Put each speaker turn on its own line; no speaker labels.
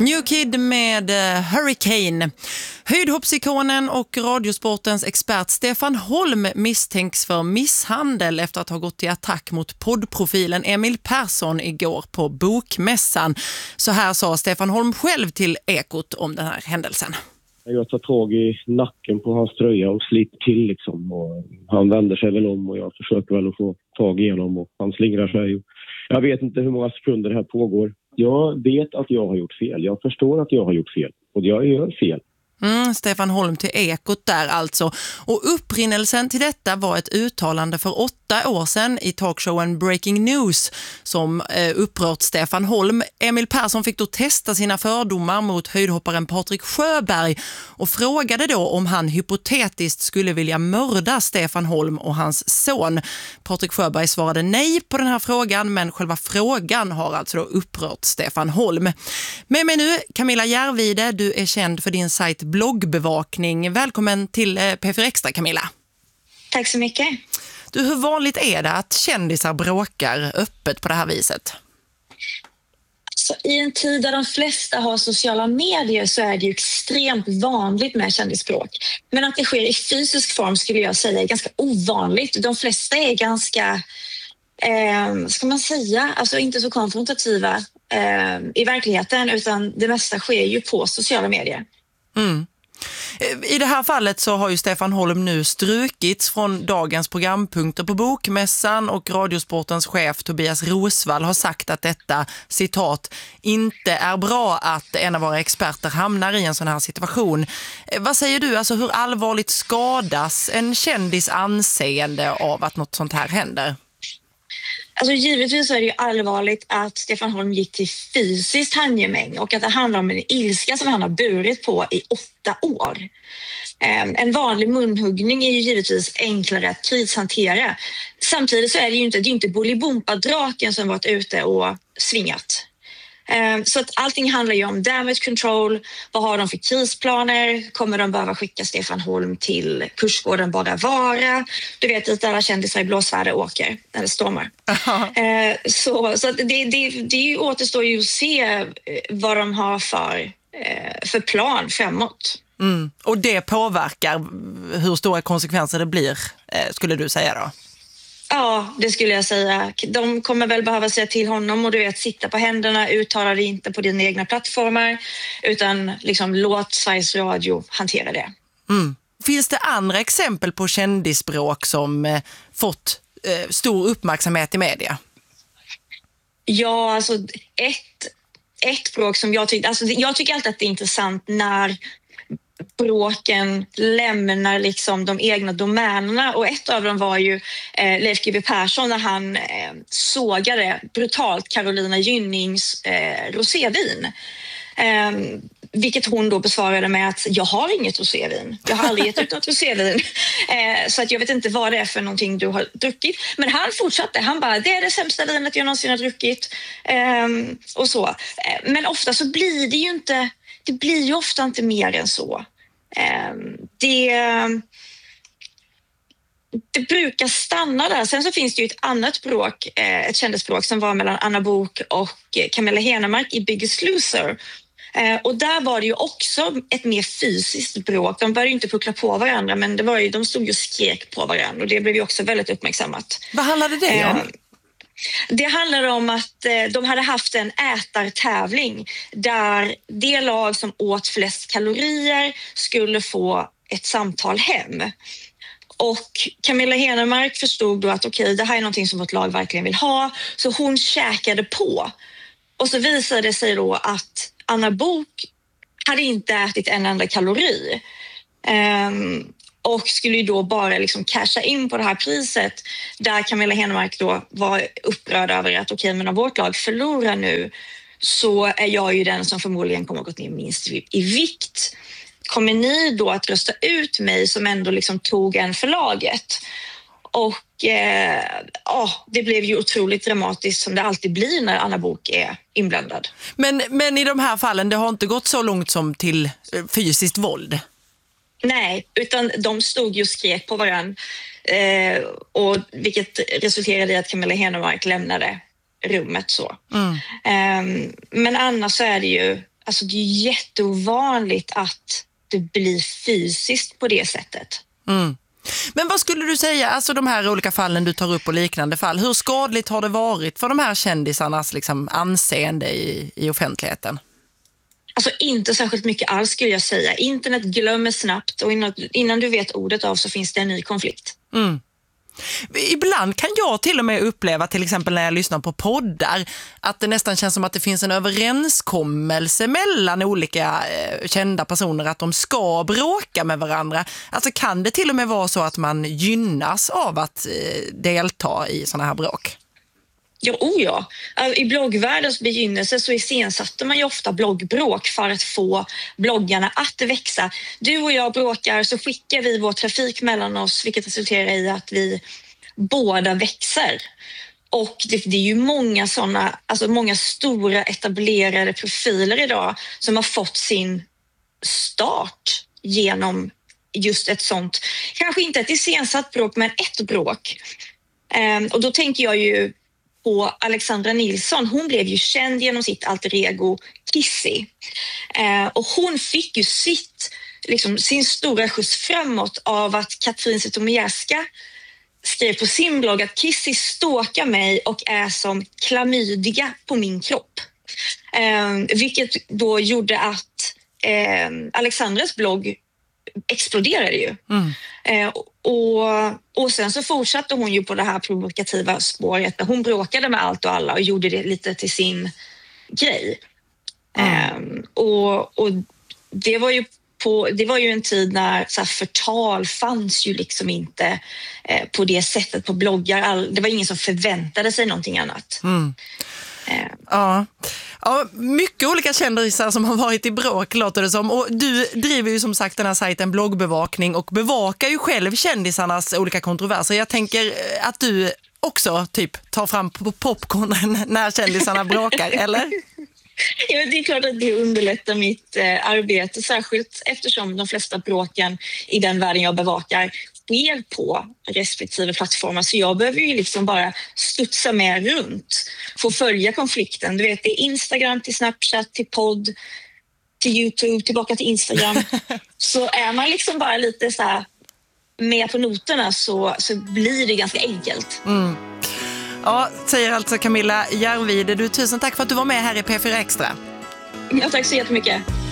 New Kid med Hurricane. Höjdhoppsikonen och radiosportens expert Stefan Holm misstänks för misshandel efter att ha gått till attack mot poddprofilen Emil Persson igår på Bokmässan. Så här sa Stefan Holm själv till Ekot om den här händelsen.
Jag tar tag i nacken på hans tröja och sliter till liksom. Och han vänder sig väl om och jag försöker väl att få tag i honom och han slingrar sig. Jag vet inte hur många sekunder det här pågår. Jag vet att jag har gjort fel. Jag förstår att jag har gjort fel. Och jag gör fel.
Stefan Holm till Ekot där alltså. Och upprinnelsen till detta var ett uttalande för 8 år sedan i talkshowen Breaking News som upprört Stefan Holm. Emil Persson fick då testa sina fördomar mot höjdhopparen Patrik Sjöberg och frågade då om han hypotetiskt skulle vilja mörda Stefan Holm och hans son. Patrik Sjöberg svarade nej på den här frågan, men själva frågan har alltså då upprört Stefan Holm. Med mig nu Camilla Järvide, du är känd för din sajt Bloggbevakning. Välkommen till P4 Extra, Camilla.
Tack så mycket.
Du, hur vanligt är det att kändisar bråkar öppet på det här viset?
Så i en tid där de flesta har sociala medier så är det ju extremt vanligt med kändisbråk. Men att det sker i fysisk form skulle jag säga är ganska ovanligt. De flesta är ganska, ska man säga, alltså inte så konfrontativa i verkligheten, utan det mesta sker ju på sociala medier.
Mm. I det här fallet så har ju Stefan Holm nu strukits från dagens programpunkter på Bokmässan och radiosportens chef Tobias Rosvall har sagt att detta, citat, inte är bra att en av våra experter hamnar i en sån här situation. Vad säger du, alltså hur allvarligt skadas en kändis anseende av att något sånt här händer?
Alltså givetvis är det ju allvarligt att Stefan Holm gick till fysiskt handgemäng och att det handlar om en ilska som han har burit på i 8 år. En vanlig munhuggning är ju givetvis enklare att krishantera. Samtidigt så är det ju inte Bolibompa-draken som varit ute och svingat. Så att allting handlar ju om damage control. Vad har de för krisplaner? Kommer de behöva skicka Stefan Holm till kursgården Bara Vara? Du vet att alla kändisar i blåsväder åker när det stormar. Så att det återstår ju att se vad de har för plan framåt.
Mm. Och det påverkar hur stora konsekvenser det blir, skulle du säga då?
Ja, det skulle jag säga. De kommer väl behöva säga till honom och du vet, sitta på händerna, uttala det inte på dina egna plattformar utan liksom låt Sveriges Radio hantera det.
Mm. Finns det andra exempel på kändisbråk som fått stor uppmärksamhet i media?
Ja, alltså ett bråk som jag tycker alltid att det är intressant när bråken lämnar liksom de egna domänerna och ett av dem var ju Leif GW Persson när han sågade brutalt Carolina Gynnings rosévin. Vilket hon då besvarade med att jag har inget rosévin. Jag har aldrig gett ut något rosévin. Så att jag vet inte vad det är för någonting du har druckit. Men han fortsatte. Han bara, det är det sämsta vinet jag någonsin har druckit. Och så. Men ofta så blir det ju inte, det blir ju ofta inte mer än så. Det brukar stanna där. Sen så finns det ju ett annat bråk, ett kändisbråk som var mellan Anna Bok och Camilla Henemark i Biggest Loser. Och där var det ju också ett mer fysiskt bråk. De började ju inte puckla på varandra men det var ju, de stod ju och skrek på varandra och det blev ju också väldigt uppmärksammat.
Vad handlade det om?
Det handlar om att de hade haft en ätartävling där det lag som åt flest kalorier skulle få ett samtal hem. Och Camilla Henemark förstod då att okej, det här är någonting som vårt lag verkligen vill ha. Så hon käkade på. Och så visade det sig då att Anna Bok hade inte ätit en enda kalori. Och skulle ju då bara liksom casha in på det här priset där Camilla Henemark då var upprörd över att okej, men om vårt lag förlorar nu så är jag ju den som förmodligen kommer att gått ner minst i vikt. Kommer ni då att rösta ut mig som ändå liksom tog en för laget? Och det blev ju otroligt dramatiskt som det alltid blir när Anna Bok är inblandad.
Men i de här fallen, det har inte gått så långt som till fysiskt våld?
Nej, utan de stod ju och skrek på varandra och vilket resulterade i att Camilla Henemark lämnade rummet så. Men annars så är det ju alltså det är jätteovanligt att det blir fysiskt på det sättet.
Mm. Men vad skulle du säga, alltså de här olika fallen du tar upp och liknande fall, hur skadligt har det varit för de här kändisarnas liksom anseende i offentligheten?
Alltså inte särskilt mycket alls skulle jag säga. Internet glömmer snabbt och innan du vet ordet av så finns det en ny konflikt.
Mm. Ibland kan jag till och med uppleva, till exempel när jag lyssnar på poddar, att det nästan känns som att det finns en överenskommelse mellan olika kända personer att de ska bråka med varandra. Alltså kan det till och med vara så att man gynnas av att delta i såna här bråk?
Ja. I bloggvärldens begynnelse så iscensatte man ju ofta bloggbråk för att få bloggarna att växa. Du och jag bråkar så skickar vi vår trafik mellan oss, vilket resulterar i att vi båda växer. Och det är ju många sådana, alltså många stora etablerade profiler idag som har fått sin start genom just ett sånt, kanske inte ett iscensatt bråk, men ett bråk. Och då tänker jag ju på Alexandra Nilsson. Hon blev ju känd genom sitt alter ego Kissy. Och hon fick ju sin stora skjuts framåt av att Katrin Zytomierska skrev på sin blogg att Kissy stalkar mig och är som klamydia på min kropp. Vilket då gjorde att Alexandras blogg exploderade ju. Och sen så fortsatte hon ju på det här provokativa spåret. Hon bråkade med allt och alla och gjorde det lite till sin grej. Och det var ju en tid när så här, förtal fanns ju liksom inte på det sättet på bloggar. Det var ingen som förväntade sig någonting annat.
Ja, mycket olika kändisar som har varit i bråk låter det som. Och du driver ju som sagt den här sajten Bloggbevakning och bevakar ju själv kändisarnas olika kontroverser. Jag tänker att du också typ tar fram popcornen när kändisarna bråkar, eller?
Ja, det är klart att det underlättar mitt arbete, särskilt eftersom de flesta bråken i den världen jag bevakar sker på respektive plattformar. Så jag behöver ju liksom bara studsa med runt, få följa konflikten. Du vet, det är Instagram till Snapchat, till podd, till YouTube, tillbaka till Instagram. Så är man liksom bara lite så här med på noterna så blir det ganska enkelt.
Ja, säger alltså Camilla Järvide. Tusen tack för att du var med här i P4 Extra.
Ja, tack så jättemycket.